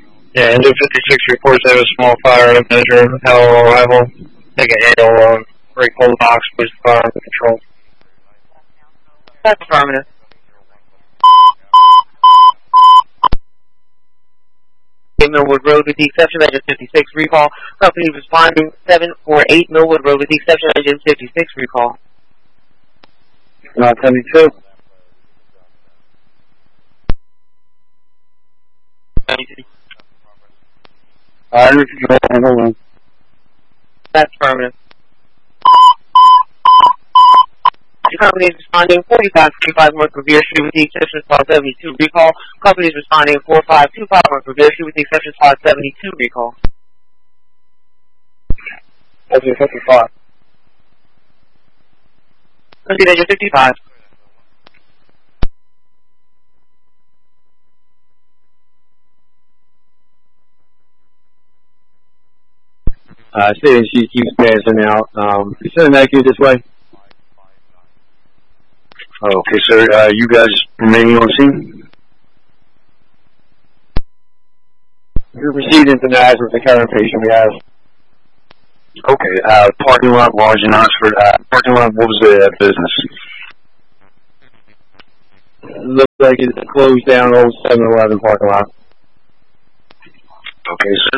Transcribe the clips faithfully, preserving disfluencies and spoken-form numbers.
Yeah, engine fifty-six reports they have a small fire at measure Hell arrival. Take a handle on brake pull box, push the fire under control. That's affirmative. Millwood Road with the exception of engine fifty-six recall. Company responding seven four eight Millwood Road with the exception of engine fifty-six recall. Not seventy-two. Fire control, handle one. That's affirmative. The company is responding forty-five twenty-five North Revere Street with the exception of spot seventy-two recall. Company is responding forty-five twenty-five North Revere Street with the exception of spot seventy-two recall. Engine fifty-five. Proceed engine fifty-five. Uh, state and she keeps passing out. Um, send that kid this way. Okay, sir. Uh, you guys remaining on scene? You're proceeding to Naz with the current patient we have. Okay, uh, parking lot, large in Oxford. Uh, parking lot, what was the business? Looks like it's closed down old seven eleven parking lot. Okay, sir.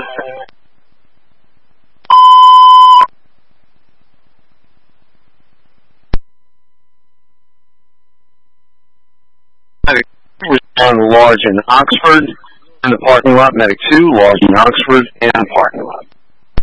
Medic was on large in Oxford in the parking lot. Medic two, large in Oxford and parking lot.